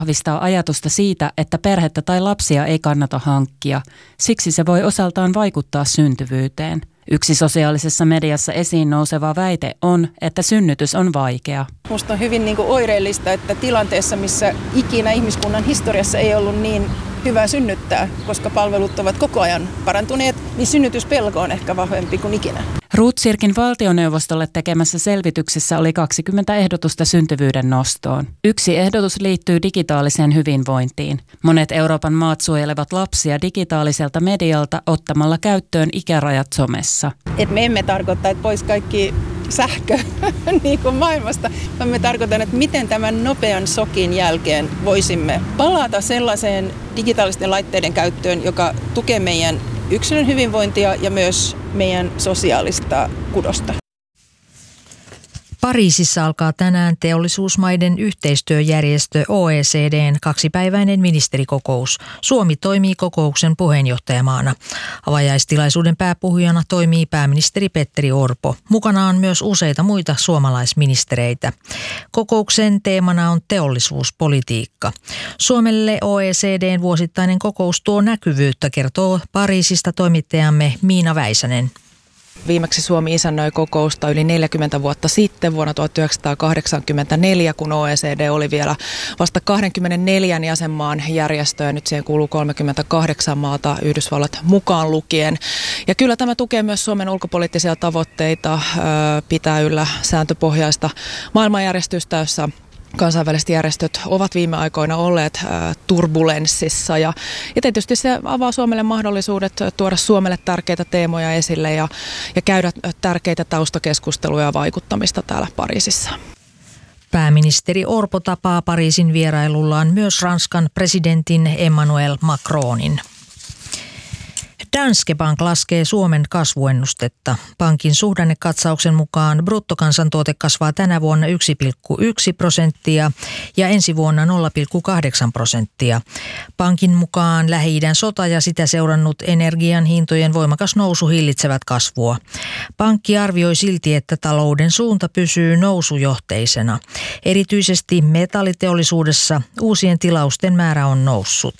vahvistaa ajatusta siitä, että perhettä tai lapsia ei kannata hankkia. Siksi se voi osaltaan vaikuttaa syntyvyyteen. Yksi sosiaalisessa mediassa esiin nouseva väite on, että synnytys on vaikea. Musta on hyvin oireellista, että tilanteessa, missä ikinä ihmiskunnan historiassa ei ollut niin hyvä synnyttää, koska palvelut ovat koko ajan parantuneet, niin synnytyspelko on ehkä vahvempi kuin ikinä. Roth-Sirkin valtioneuvostolle tekemässä selvityksessä oli 20 ehdotusta syntyvyyden nostoon. Yksi ehdotus liittyy digitaaliseen hyvinvointiin. Monet Euroopan maat suojelevat lapsia digitaaliselta medialta ottamalla käyttöön ikärajat somessa. Me emme tarkoita, että pois kaikki sähkö niin kuin maailmasta, vaan me tarkoitan, että miten tämän nopean shokin jälkeen voisimme palata sellaiseen digitaalisten laitteiden käyttöön, joka tukee meidän yksilön hyvinvointia ja myös meidän sosiaalista kudosta. Pariisissa alkaa tänään teollisuusmaiden yhteistyöjärjestö OECD:n kaksipäiväinen ministerikokous. Suomi toimii kokouksen puheenjohtajamaana. Avajaistilaisuuden pääpuhujana toimii pääministeri Petteri Orpo. Mukana on myös useita muita suomalaisministereitä. Kokouksen teemana on teollisuuspolitiikka. Suomelle OECD:n vuosittainen kokous tuo näkyvyyttä, kertoo Pariisista toimittajamme Miina Väisänen. Viimeksi Suomi isännöi kokousta yli 40 vuotta sitten, vuonna 1984, kun OECD oli vielä vasta 24 jäsenmaan järjestö, ja nyt siihen kuuluu 38 maata, Yhdysvallat mukaan lukien. Ja kyllä tämä tukee myös Suomen ulkopoliittisia tavoitteita, pitää yllä sääntöpohjaista maailmanjärjestystä, jossa kansainväliset järjestöt ovat viime aikoina olleet turbulenssissa ja tietysti se avaa Suomelle mahdollisuudet tuoda Suomelle tärkeitä teemoja esille ja käydä tärkeitä taustakeskusteluja ja vaikuttamista täällä Pariisissa. Pääministeri Orpo tapaa Pariisin vierailullaan myös Ranskan presidentin Emmanuel Macronin. Danske Bank laskee Suomen kasvuennustetta. Pankin suhdannekatsauksen mukaan bruttokansantuote kasvaa tänä vuonna 1,1% ja ensi vuonna 0,8%. Pankin mukaan Lähi-idän sota ja sitä seurannut energian hintojen voimakas nousu hillitsevät kasvua. Pankki arvioi silti, että talouden suunta pysyy nousujohteisena. Erityisesti metalliteollisuudessa uusien tilausten määrä on noussut.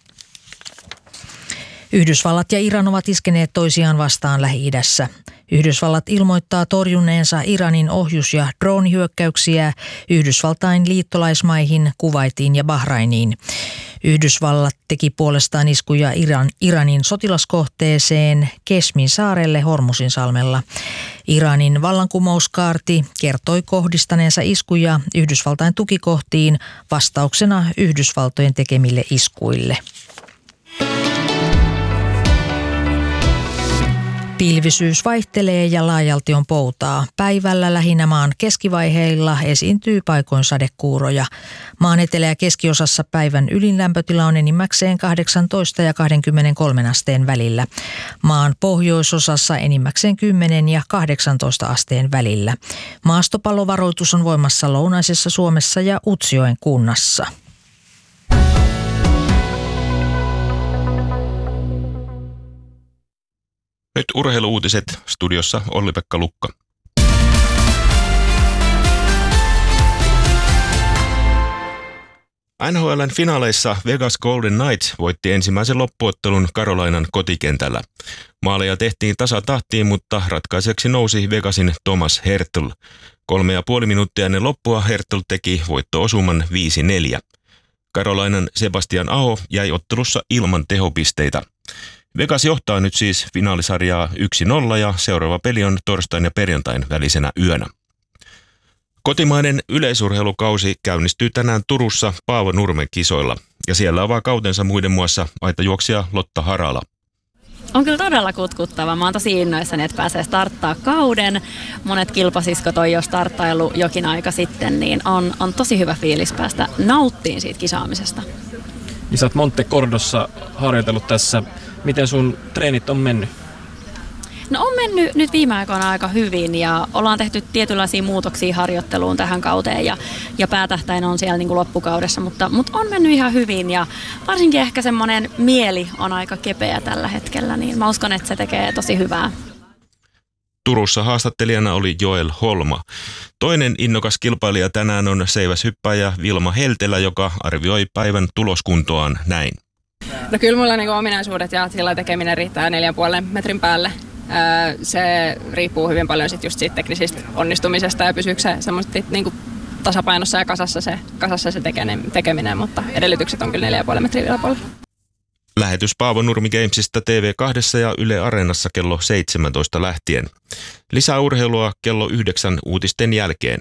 Yhdysvallat ja Iran ovat iskeneet toisiaan vastaan Lähi-idässä. Yhdysvallat ilmoittaa torjuneensa Iranin ohjus- ja droonihyökkäyksiä Yhdysvaltain liittolaismaihin, Kuwaitiin ja Bahrainiin. Yhdysvallat teki puolestaan iskuja Iranin sotilaskohteeseen Kesmin saarelle Hormuzinsalmella. Iranin vallankumouskaarti kertoi kohdistaneensa iskuja Yhdysvaltain tukikohtiin vastauksena Yhdysvaltojen tekemille iskuille. Pilvisyys vaihtelee ja laajalti on poutaa. Päivällä lähinnä maan keskivaiheilla esiintyy paikoin sadekuuroja. Maan etelä- ja keskiosassa päivän ylinlämpötila on enimmäkseen 18 ja 23 asteen välillä. Maan pohjoisosassa enimmäkseen 10 ja 18 asteen välillä. Maastopallovaroitus on voimassa lounaisessa Suomessa ja Utsjoen kunnassa. Nyt urheiluuutiset, studiossa Olli-Pekka Lukka. NHL:n finaaleissa Vegas Golden Knights voitti ensimmäisen loppuottelun Carolinan kotikentällä. Maaleja tehtiin tasatahtiin, mutta ratkaiseksi nousi Vegasin Thomas Hertl. 3,5 minuuttia ennen loppua Hertl teki voitto-osuman 5-4. Carolinan Sebastian Aho jäi ottelussa ilman tehopisteitä. Vegas johtaa nyt siis finaalisarjaa 1-0 ja seuraava peli on torstain ja perjantain välisenä yönä. Kotimainen yleisurheilukausi käynnistyy tänään Turussa Paavo Nurmen kisoilla ja siellä avaa kautensa muiden muassa aitajuoksija Lotta Harala. On kyllä todella kutkuttava. Mä oon tosi innoissani, että pääsee starttaa kauden. Monet kilpasiskot on jo starttailu jokin aika sitten, niin on tosi hyvä fiilis päästä nauttiin siitä kisaamisesta. Ja sä oot Monte Cordossa harjoitellut tässä. Miten sun treenit on mennyt? No on mennyt nyt viime aikoina aika hyvin ja ollaan tehty tietynlaisia muutoksia harjoitteluun tähän kauteen ja päätähtäin on siellä niin kuin loppukaudessa, mutta on mennyt ihan hyvin ja varsinkin ehkä semmoinen mieli on aika kepeä tällä hetkellä, niin mä uskon, että se tekee tosi hyvää. Turussa haastattelijana oli Joel Holma. Toinen innokas kilpailija tänään on seiväshyppäjä Vilma Heltelä, joka arvioi päivän tuloskuntoaan näin. No kyllä mulla niinku ominaisuudet ja sillä tekeminen riittää 4,5 metrin päälle. Se riippuu hyvin paljon just siitä teknisistä onnistumisesta ja pysyykö se semmoisesti niinku tasapainossa ja kasassa se tekeminen, mutta edellytykset on kyllä 4,5 metriä yläpuolella. Lähetys Paavo Nurmi Gamesista TV2 ja Yle Areenassa kello 17 lähtien. Lisää urheilua kello 9 uutisten jälkeen.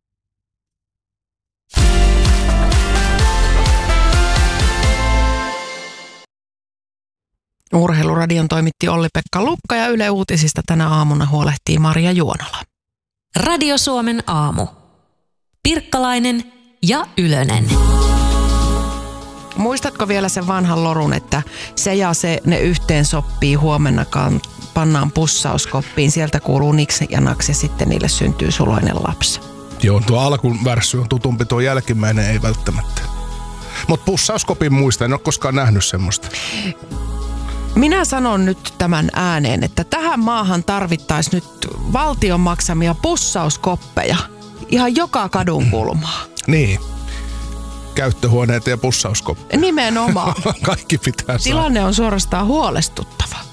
Urheiluradion toimitti Olli-Pekka Lukka ja Yle Uutisista tänä aamuna huolehtii Maria Juonala. Radio Suomen aamu. Pirkkalainen ja Ylönen. Muistatko vielä sen vanhan lorun, että se ja se ne yhteen soppii, huomennakaan pannaan pussauskoppiin, sieltä kuuluu niks ja naks ja sitten niille syntyy suloinen lapsi. Joo, tuo alkun värssy on tutumpi, tuo jälkimmäinen ei välttämättä. Mutta pussauskopin muista, en ole koskaan nähnyt semmoista. Minä sanon nyt tämän ääneen, että tähän maahan tarvittaisiin nyt valtion maksamia pussauskoppeja ihan joka kadun kulmaa. Niin. Käyttöhuoneita ja pussauskoppeja. Nimenomaan. Kaikki pitää saada. Tilanne on suorastaan huolestuttava.